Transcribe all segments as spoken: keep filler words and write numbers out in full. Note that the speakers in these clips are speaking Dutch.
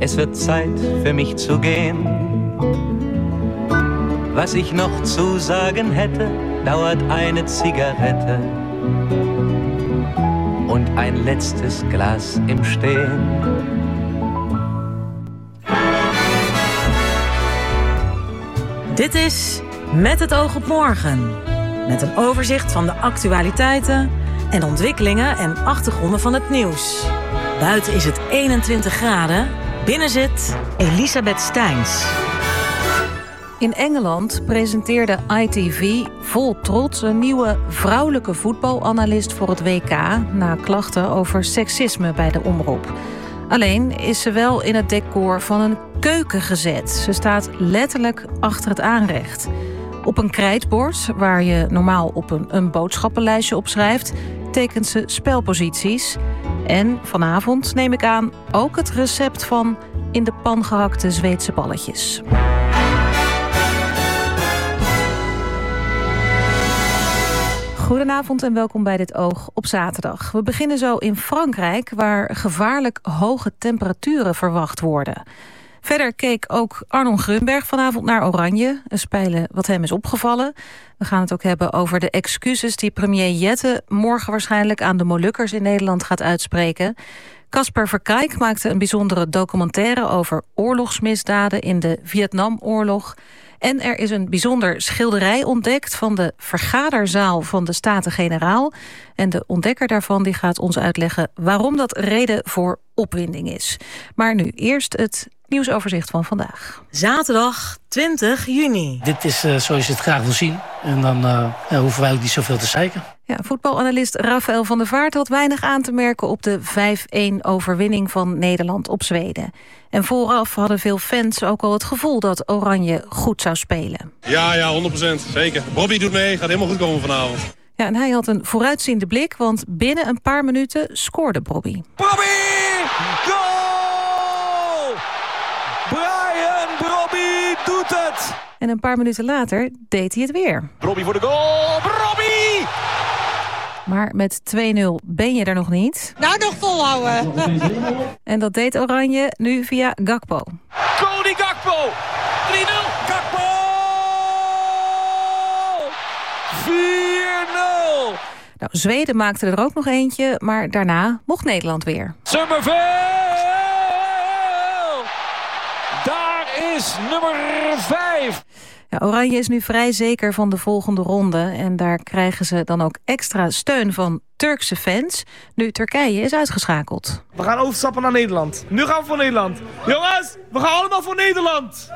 Es wird Zeit für mich zu gehen. Was ich noch zu sagen hätte, dauert eine Zigarette und ein letztes Glas im Stehen. Dit is Met het oog op morgen. Met een overzicht van de actualiteiten en ontwikkelingen en achtergronden van het nieuws. Buiten is het eenentwintig graden. Binnen zit Elisabeth Steins. In Engeland presenteerde I T V vol trots een nieuwe vrouwelijke voetbalanalist voor het W K na klachten over seksisme bij de omroep. Alleen is ze wel in het decor van een keuken gezet. Ze staat letterlijk achter het aanrecht. Op een krijtbord, waar je normaal op een, een boodschappenlijstje opschrijft, tekent ze spelposities. En vanavond, neem ik aan, ook het recept van in de pan gehakte Zweedse balletjes. Goedenavond en welkom bij Dit Oog op zaterdag. We beginnen zo in Frankrijk, waar gevaarlijk hoge temperaturen verwacht worden. Verder keek ook Arnon Grunberg vanavond naar Oranje. Een spelen wat hem is opgevallen. We gaan het ook hebben over de excuses die premier Jette morgen waarschijnlijk aan de Molukkers in Nederland gaat uitspreken. Casper Verkijk maakte een bijzondere documentaire over oorlogsmisdaden in de Vietnamoorlog. En er is een bijzonder schilderij ontdekt van de vergaderzaal van de Staten-Generaal. En de ontdekker daarvan die gaat ons uitleggen waarom dat reden voor opwinding is. Maar nu eerst het nieuwsoverzicht van vandaag. Zaterdag twintig juni. Dit is uh, zoals je het graag wil zien. En dan uh, ja, hoeven wij ook niet zoveel te zeiken. Ja, voetbalanalist Rafael van der Vaart had weinig aan te merken op de vijf-een overwinning van Nederland op Zweden. En vooraf hadden veel fans ook al het gevoel dat Oranje goed zou spelen. Ja, ja, honderd procent. Zeker. Bobby doet mee, gaat helemaal goed komen vanavond. Ja, en hij had een vooruitziende blik, want binnen een paar minuten scoorde Bobby. Bobby! Goal! Brian Brobby doet het! En een paar minuten later deed hij het weer. Brobby voor de goal! Brobby! Maar met twee nul ben je er nog niet. Nou, nog volhouden. En dat deed Oranje nu via Gakpo. Cody Gakpo! drie nul! Gakpo! vier nul! Nou, Zweden maakte er ook nog eentje, maar daarna mocht Nederland weer. Summerville! Daar is nummer vijf. Ja, Oranje is nu vrij zeker van de volgende ronde. En daar krijgen ze dan ook extra steun van Turkse fans. Nu Turkije is uitgeschakeld. We gaan overstappen naar Nederland. Nu gaan we voor Nederland. Jongens, we gaan allemaal voor Nederland.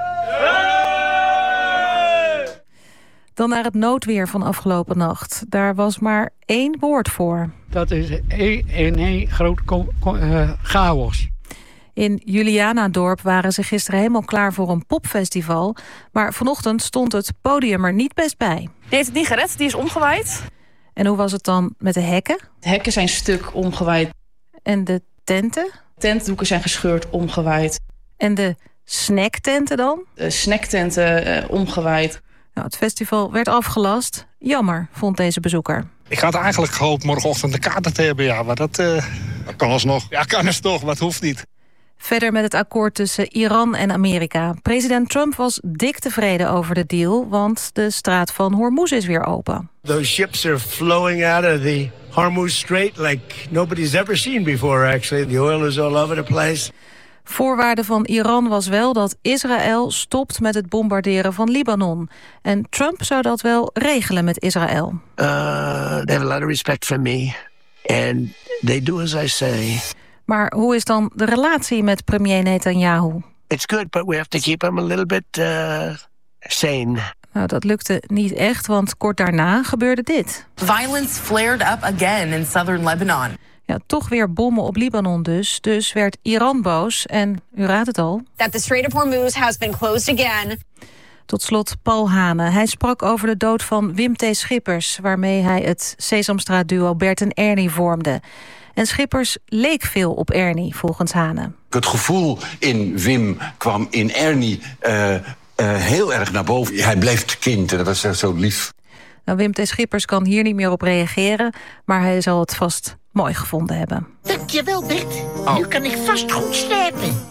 Hey! Dan naar het noodweer van afgelopen nacht. Daar was maar één woord voor. Dat is één één groot uh, chaos. In Julianadorp waren ze gisteren helemaal klaar voor een popfestival. Maar vanochtend stond het podium er niet best bij. Die heeft het niet gered, die is omgewaaid. En hoe was het dan met de hekken? De hekken zijn stuk omgewaaid. En de tenten? Tentdoeken zijn gescheurd, omgewaaid. En de snacktenten dan? De snacktenten uh, omgewaaid. Nou, het festival werd afgelast. Jammer, vond deze bezoeker. Ik had eigenlijk gehoopt morgenochtend de kaarten te hebben, ja, maar dat... Uh... Dat kan alsnog. Ja, kan alsnog, maar het hoeft niet. Verder met het akkoord tussen Iran en Amerika. President Trump was dik tevreden over de deal, want de straat van Hormuz is weer open. Those ships are flowing out of the Hormuz Strait like nobody's ever seen before, actually. The oil is all over the place. Voorwaarde van Iran was wel dat Israël stopt met het bombarderen van Libanon. En Trump zou dat wel regelen met Israël. Uh, they have a lot of respect for me. And they do as I say. Maar hoe is dan de relatie met premier Netanyahu? It's good, but we have to keep him a little bit uh, sane. Nou, dat lukte niet echt, want kort daarna gebeurde dit. Violence flared up again in southern Lebanon. Ja, toch weer bommen op Libanon dus. Dus werd Iran boos en u raadt het al. That the Strait of Hormuz has been closed again. Tot slot Paul Hane. Hij sprak over de dood van Wim T. Schippers, waarmee hij het Sesamstraat-duo Bert en Ernie vormde. En Schippers leek veel op Ernie, volgens Hane. Het gevoel in Wim kwam in Ernie uh, uh, heel erg naar boven. Hij bleef kind en dat was echt zo lief. Nou, Wim T. Schippers kan hier niet meer op reageren, maar hij zal het vast mooi gevonden hebben. Dankjewel, Bert. Oh. Nu kan ik vast goed slapen.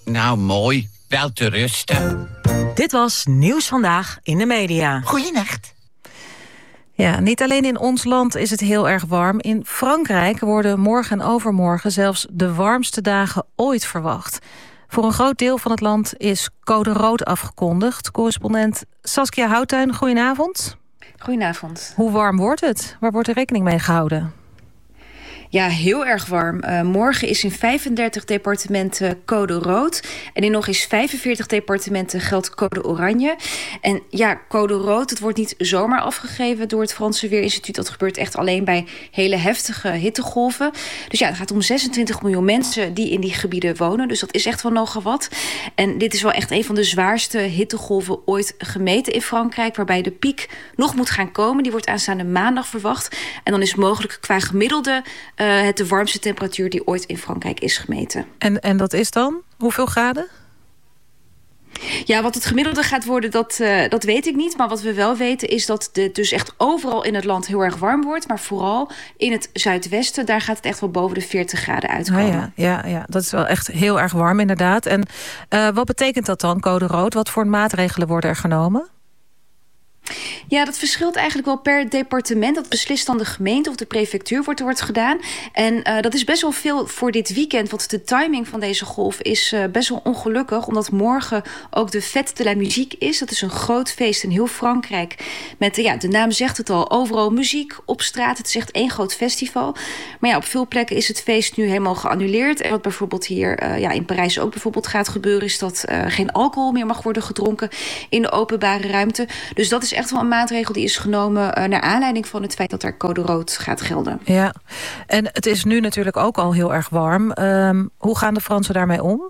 Nou, mooi. Wel te rusten. Dit was Nieuws Vandaag in de Media. Goeienacht. Ja, niet alleen in ons land is het heel erg warm. In Frankrijk worden morgen en overmorgen zelfs de warmste dagen ooit verwacht. Voor een groot deel van het land is code rood afgekondigd. Correspondent Saskia Houttuin, goedenavond. Goedenavond. Hoe warm wordt het? Waar wordt er rekening mee gehouden? Ja, heel erg warm. Uh, morgen is in vijfendertig departementen code rood. En in nog eens vijfenveertig departementen geldt code oranje. En ja, code rood, het wordt niet zomaar afgegeven door het Franse Weerinstituut. Dat gebeurt echt alleen bij hele heftige hittegolven. Dus ja, het gaat om zesentwintig miljoen mensen die in die gebieden wonen. Dus dat is echt wel nogal wat. En dit is wel echt een van de zwaarste hittegolven ooit gemeten in Frankrijk. Waarbij de piek nog moet gaan komen. Die wordt aanstaande maandag verwacht. En dan is mogelijk qua gemiddelde Uh, het de warmste temperatuur die ooit in Frankrijk is gemeten. En, en dat is dan? Hoeveel graden? Ja, wat het gemiddelde gaat worden, dat, uh, dat weet ik niet. Maar wat we wel weten is dat het dus echt overal in het land heel erg warm wordt. Maar vooral in het zuidwesten, daar gaat het echt wel boven de veertig graden uitkomen. Ah, ja, ja, ja, dat is wel echt heel erg warm inderdaad. En uh, wat betekent dat dan, code rood? Wat voor maatregelen worden er genomen? Ja, dat verschilt eigenlijk wel per departement. Dat beslist dan de gemeente of de prefectuur wordt, wordt gedaan. En uh, dat is best wel veel voor dit weekend. Want de timing van deze golf is uh, best wel ongelukkig. Omdat morgen ook de Fête de la Musique is. Dat is een groot feest in heel Frankrijk. Met, ja, de naam zegt het al, overal muziek op straat. Het is echt één groot festival. Maar ja, op veel plekken is het feest nu helemaal geannuleerd. En wat bijvoorbeeld hier uh, ja, in Parijs ook bijvoorbeeld gaat gebeuren, is dat uh, geen alcohol meer mag worden gedronken in de openbare ruimte. Dus dat is echt wel een maatregel die is genomen uh, naar aanleiding van het feit dat er code rood gaat gelden. Ja, en het is nu natuurlijk ook al heel erg warm. Um, hoe gaan de Fransen daarmee om?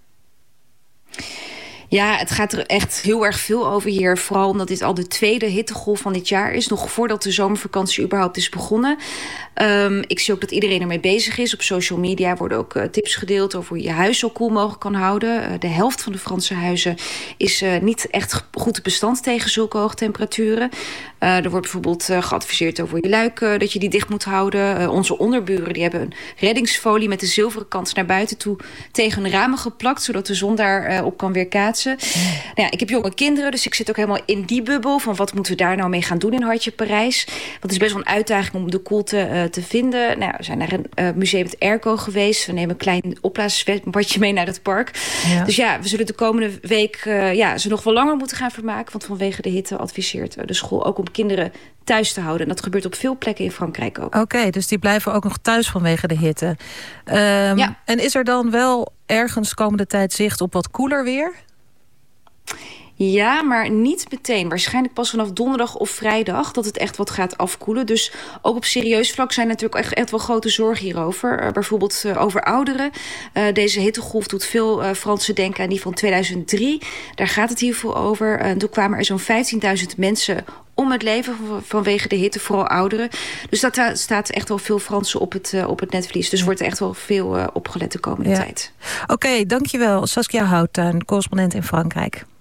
Ja, het gaat er echt heel erg veel over hier. Vooral omdat dit al de tweede hittegolf van dit jaar is. Nog voordat de zomervakantie überhaupt is begonnen. Um, ik zie ook dat iedereen ermee bezig is. Op social media worden ook uh, tips gedeeld over hoe je je huis zo koel mogelijk kan houden. Uh, de helft van de Franse huizen is uh, niet echt goed bestand tegen zulke hoge temperaturen. Uh, er wordt bijvoorbeeld uh, geadviseerd over je luik, uh, dat je die dicht moet houden. Uh, onze onderburen die hebben een reddingsfolie met de zilveren kant naar buiten toe tegen hun ramen geplakt, zodat de zon daar uh, op kan weerkaatsen. Mm. Nou ja, ik heb jonge kinderen, dus ik zit ook helemaal in die bubbel van wat moeten we daar nou mee gaan doen in Hartje Parijs. Want het is best wel een uitdaging om de koelte uh, te vinden. Nou, we zijn naar een uh, museum met airco geweest. We nemen een klein opblaasbadje mee naar het park. Ja. Dus ja, we zullen de komende week uh, ja, ze nog wel langer moeten gaan vermaken. Want vanwege de hitte adviseert uh, de school ook om kinderen thuis te houden. En dat gebeurt op veel plekken in Frankrijk ook. Oké, okay, dus die blijven ook nog thuis vanwege de hitte. Um, ja. En is er dan wel ergens komende tijd zicht op wat koeler weer? Ja, maar niet meteen. Waarschijnlijk pas vanaf donderdag of vrijdag dat het echt wat gaat afkoelen. Dus ook op serieus vlak zijn natuurlijk echt, echt wel grote zorgen hierover. Uh, bijvoorbeeld uh, over ouderen. Uh, deze hittegolf doet veel uh, Fransen denken aan die van tweeduizend drie. Daar gaat het hier voor over. Uh, toen kwamen er zo'n vijftienduizend mensen om het leven vanwege de hitte, vooral ouderen. Dus dat uh, staat echt wel veel Fransen op het, uh, op het netvlies. Dus wordt er echt wel veel uh, opgelet de komende ja. tijd. Oké, okay, dankjewel. Saskia Houttuin, correspondent in Frankrijk.